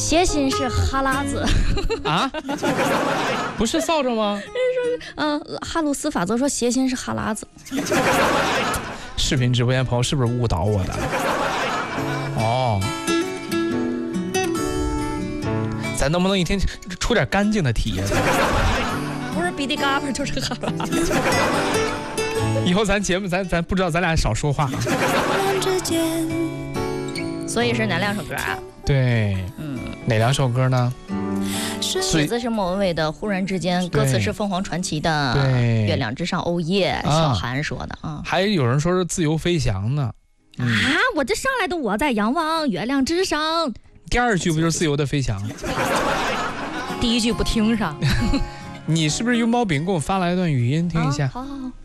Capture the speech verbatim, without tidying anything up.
谐心是哈喇子啊？不是扫帚吗？ 嗯、呃，哈鲁斯法则说谐心是哈喇子。 视频直播间朋友是不是误导我的？哦，咱能不能一天出点干净的题？ 不是鼻涕嘎巴就是哈喇子。 以后咱节目咱咱不知道咱俩少说话。 所以是哪两首歌啊？ 对， 嗯， 哪两首歌呢？ 曲子是莫文蔚的《忽然之间》，歌词是凤凰传奇的《月亮之上》。哦耶，小韩说的啊。 还有人说是自由飞翔呢。 嗯、啊，我这上来的我在仰望月亮之上。 第二句不就是自由的飞翔？ 第一句不听上。 你是不是用猫饼给我发来一段语音听一下？ 啊、好好好。